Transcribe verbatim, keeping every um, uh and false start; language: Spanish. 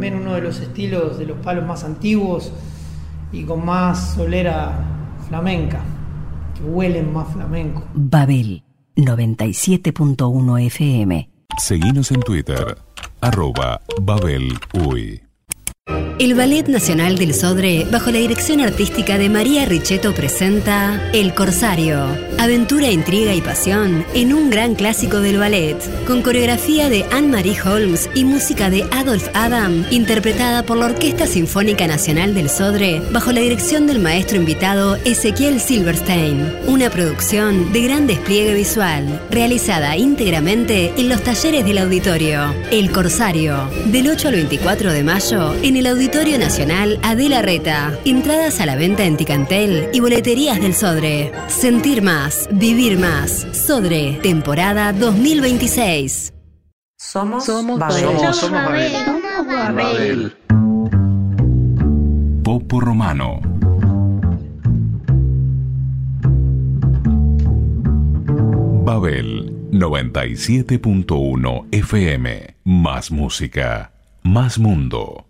también uno de los estilos de los palos más antiguos y con más solera flamenca, que huelen más flamenco. Babel noventa y siete punto uno F M. Seguinos en Twitter, arroba Babel Uy. El Ballet Nacional del Sodre, bajo la dirección artística de María Richetto, presenta El Corsario. Aventura, intriga y pasión en un gran clásico del ballet, con coreografía de Anne-Marie Holmes y música de Adolphe Adam, interpretada por la Orquesta Sinfónica Nacional del Sodre, bajo la dirección del maestro invitado Ezequiel Silverstein. Una producción de gran despliegue visual, realizada íntegramente en los talleres del auditorio. El Corsario, del ocho al veinticuatro de mayo, en el Auditorio Nacional Adela Reta. Entradas a la venta en Ticantel y boleterías del Sodre. Sentir más, vivir más. Sodre, temporada dos mil veintiséis. Somos, Somos Babel. Somos, Somos Babel. Babel. Babel. Popo Romano. Babel noventa y siete punto uno F M. Más música, más mundo.